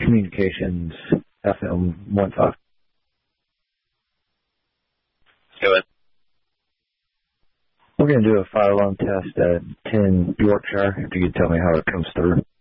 Communications FM 15. Go ahead. We're going to do a fire alarm test at 10 Yorkshire, if you could tell me how it comes through.